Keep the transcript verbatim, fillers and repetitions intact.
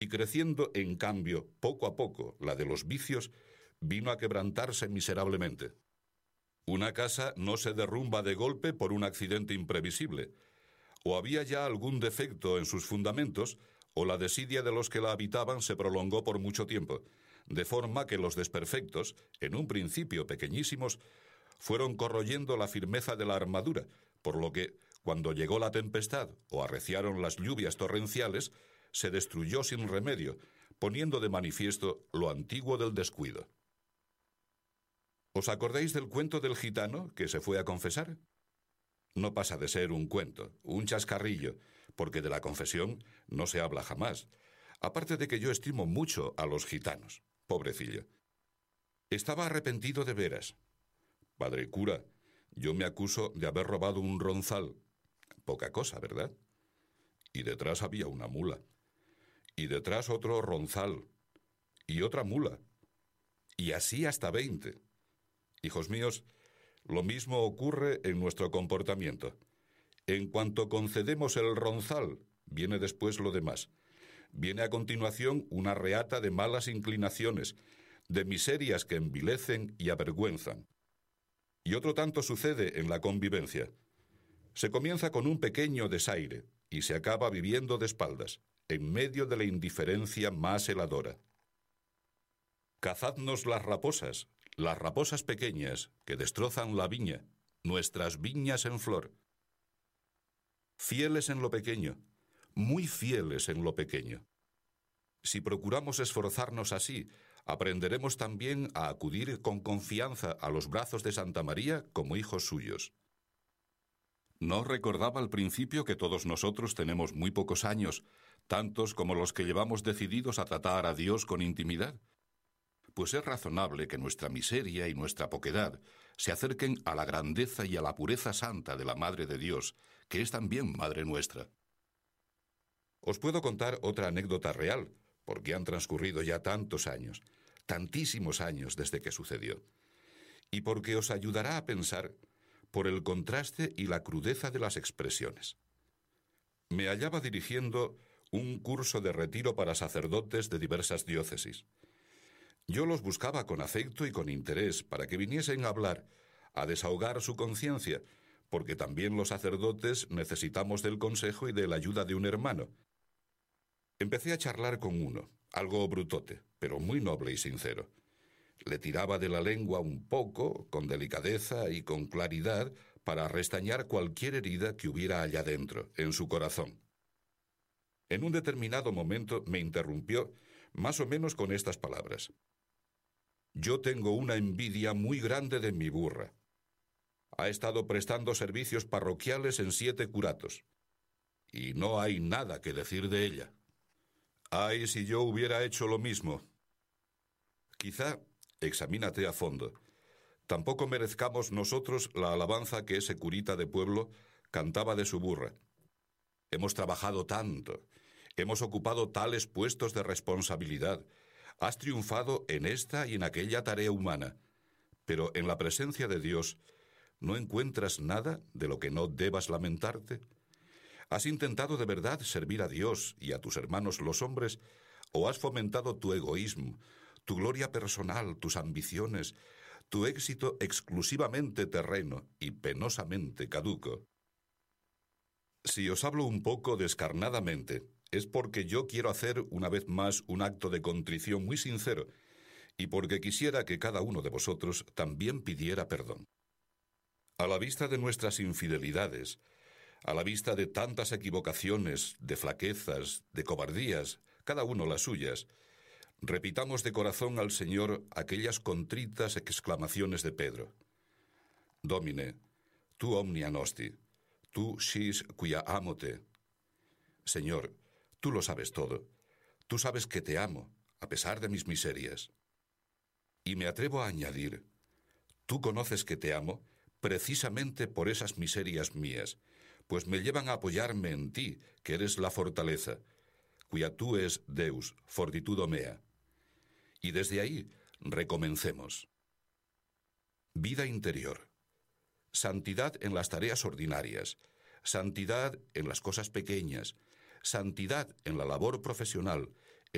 creciendo, en cambio, poco a poco, la de los vicios, vino a quebrantarse miserablemente. Una casa no se derrumba de golpe por un accidente imprevisible. O había ya algún defecto en sus fundamentos, o la desidia de los que la habitaban se prolongó por mucho tiempo, de forma que los desperfectos, en un principio pequeñísimos, fueron corroyendo la firmeza de la armadura, por lo que, cuando llegó la tempestad o arreciaron las lluvias torrenciales, se destruyó sin remedio, poniendo de manifiesto lo antiguo del descuido. ¿Os acordáis del cuento del gitano que se fue a confesar? No pasa de ser un cuento, un chascarrillo, porque de la confesión no se habla jamás, aparte de que yo estimo mucho a los gitanos, pobrecillo. Estaba arrepentido de veras. Padre cura, yo me acuso de haber robado un ronzal. Poca cosa, ¿verdad? Y detrás había una mula. Y detrás otro ronzal. Y otra mula. Y así hasta veinte. Hijos míos, lo mismo ocurre en nuestro comportamiento. En cuanto concedemos el ronzal, viene después lo demás. Viene a continuación una reata de malas inclinaciones, de miserias que envilecen y avergüenzan. Y otro tanto sucede en la convivencia. Se comienza con un pequeño desaire y se acaba viviendo de espaldas, en medio de la indiferencia más heladora. Cazadnos las raposas, las raposas pequeñas que destrozan la viña, nuestras viñas en flor. Fieles en lo pequeño, muy fieles en lo pequeño. Si procuramos esforzarnos así, aprenderemos también a acudir con confianza a los brazos de Santa María como hijos suyos. ¿No recordaba al principio que todos nosotros tenemos muy pocos años, tantos como los que llevamos decididos a tratar a Dios con intimidad? Pues es razonable que nuestra miseria y nuestra poquedad se acerquen a la grandeza y a la pureza santa de la Madre de Dios, que es también Madre nuestra. Os puedo contar otra anécdota real, porque han transcurrido ya tantos años, tantísimos años desde que sucedió, y porque os ayudará a pensar por el contraste y la crudeza de las expresiones. Me hallaba dirigiendo un curso de retiro para sacerdotes de diversas diócesis. Yo los buscaba con afecto y con interés para que viniesen a hablar, a desahogar su conciencia, porque también los sacerdotes necesitamos del consejo y de la ayuda de un hermano. Empecé a charlar con uno, algo brutote, pero muy noble y sincero. Le tiraba de la lengua un poco, con delicadeza y con claridad, para restañar cualquier herida que hubiera allá dentro, en su corazón. En un determinado momento me interrumpió, más o menos con estas palabras. Yo tengo una envidia muy grande de mi burra. Ha estado prestando servicios parroquiales en siete curatos. Y no hay nada que decir de ella. Ay, si yo hubiera hecho lo mismo. Quizá, examínate a fondo, tampoco merezcamos nosotros la alabanza que ese curita de pueblo cantaba de su burra. Hemos trabajado tanto, hemos ocupado tales puestos de responsabilidad, has triunfado en esta y en aquella tarea humana, pero en la presencia de Dios, ¿no encuentras nada de lo que no debas lamentarte? ¿Has intentado de verdad servir a Dios y a tus hermanos los hombres, o has fomentado tu egoísmo, tu gloria personal, tus ambiciones, tu éxito exclusivamente terreno y penosamente caduco? Si os hablo un poco descarnadamente, es porque yo quiero hacer una vez más un acto de contrición muy sincero y porque quisiera que cada uno de vosotros también pidiera perdón. A la vista de nuestras infidelidades, a la vista de tantas equivocaciones, de flaquezas, de cobardías, cada uno las suyas, repitamos de corazón al Señor aquellas contritas exclamaciones de Pedro. Domine, tu omnia nosti, tu sis quia amo te. Señor, tú lo sabes todo. Tú sabes que te amo, a pesar de mis miserias. Y me atrevo a añadir, tú conoces que te amo precisamente por esas miserias mías, pues me llevan a apoyarme en ti, que eres la fortaleza, quia tu es Deus, fortitudo mea. Y desde ahí recomencemos. Vida interior. Santidad en las tareas ordinarias, santidad en las cosas pequeñas, santidad en la labor profesional,